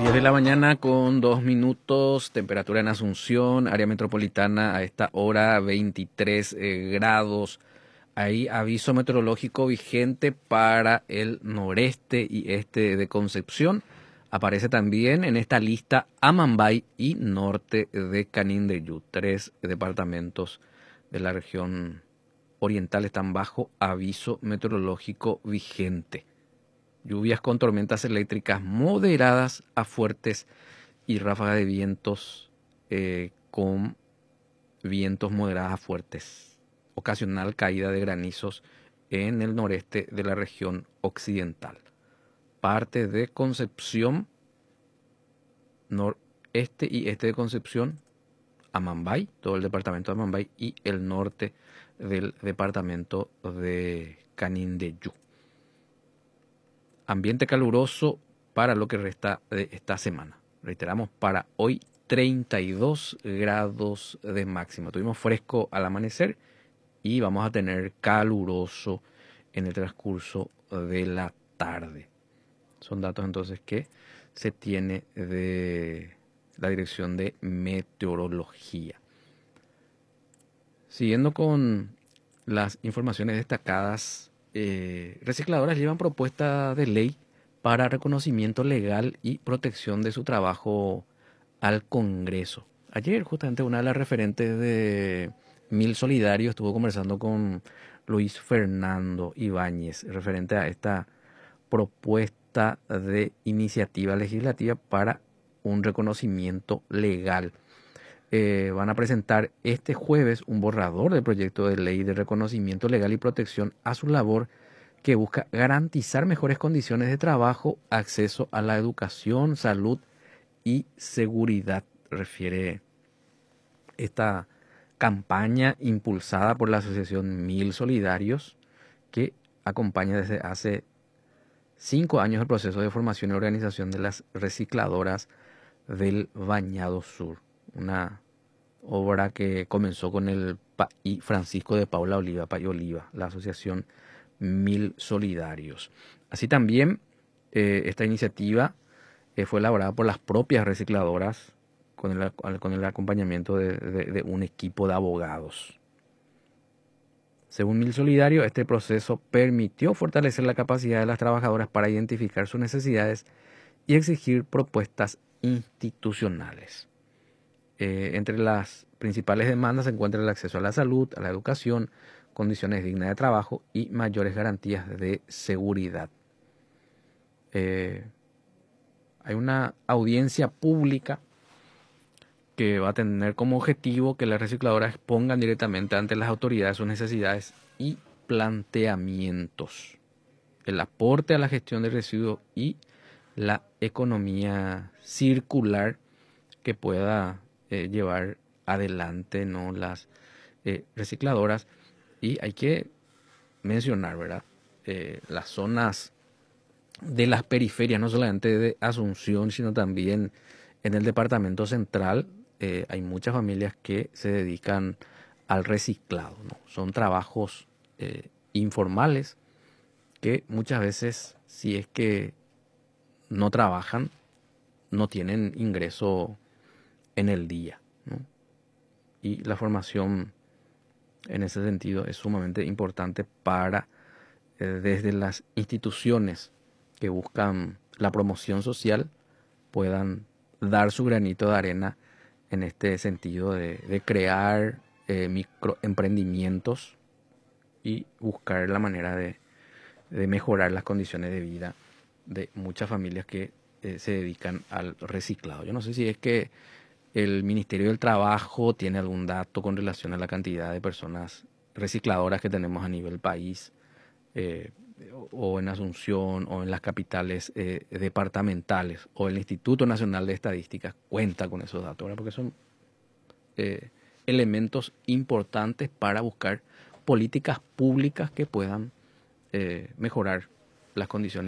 10 de la mañana con 2 minutos, temperatura en Asunción, área metropolitana a esta hora 23 grados. Hay aviso meteorológico vigente para el noreste y este de Concepción. Aparece también en esta lista Amambay y norte de Canindeyú. 3 departamentos de la región oriental están bajo aviso meteorológico vigente. Lluvias con tormentas eléctricas moderadas a fuertes y ráfagas de vientos con vientos moderadas a fuertes. Ocasional caída de granizos en el noreste de la región occidental. Parte de Concepción, noreste y este de Concepción, Amambay, todo el departamento de Amambay y el norte del departamento de Canindeyú. Ambiente caluroso para lo que resta de esta semana. Reiteramos, para hoy 32 grados de máxima. Tuvimos fresco al amanecer y vamos a tener caluroso en el transcurso de la tarde. Son datos entonces que se tiene de la Dirección de Meteorología. Siguiendo con las informaciones destacadas, recicladoras llevan propuesta de ley para reconocimiento legal y protección de su trabajo al Congreso. Ayer justamente una de las referentes de Mil Solidario estuvo conversando con Luis Fernando Ibáñez referente a esta propuesta de iniciativa legislativa para un reconocimiento legal. Van a presentar este jueves un borrador del proyecto de ley de reconocimiento legal y protección a su labor que busca garantizar mejores condiciones de trabajo, acceso a la educación, salud y seguridad, refiere esta campaña impulsada por la Asociación Mil Solidarios, que acompaña desde hace 5 años el proceso de formación y organización de las recicladoras del Bañado Sur. Una obra que comenzó con el PAI Francisco de Paula Oliva, PAI Oliva, la Asociación Mil Solidarios. Así también, esta iniciativa fue elaborada por las propias recicladoras con el acompañamiento de un equipo de abogados. Según Mil Solidario, este proceso permitió fortalecer la capacidad de las trabajadoras para identificar sus necesidades y exigir propuestas institucionales. Entre las principales demandas se encuentra el acceso a la salud, a la educación, condiciones dignas de trabajo y mayores garantías de seguridad. Hay una audiencia pública que va a tener como objetivo que las recicladoras expongan directamente ante las autoridades sus necesidades y planteamientos, el aporte a la gestión de residuos y la economía circular que pueda llevar adelante, ¿no?, las recicladoras. Y hay que mencionar, ¿verdad?, las zonas de las periferias, no solamente de Asunción, sino también en el departamento central. Hay muchas familias que se dedican al reciclado, ¿no? Son trabajos informales que muchas veces, si es que no trabajan, no tienen ingreso en el día, ¿no? Y la formación en ese sentido es sumamente importante para desde las instituciones que buscan la promoción social puedan dar su granito de arena en este sentido de crear microemprendimientos y buscar la manera de mejorar las condiciones de vida de muchas familias que se dedican al reciclado. Yo no sé si es que el Ministerio del Trabajo tiene algún dato con relación a la cantidad de personas recicladoras que tenemos a nivel país, o en Asunción, o en las capitales departamentales, o el Instituto Nacional de Estadísticas cuenta con esos datos, ¿verdad? Porque son elementos importantes para buscar políticas públicas que puedan mejorar las condiciones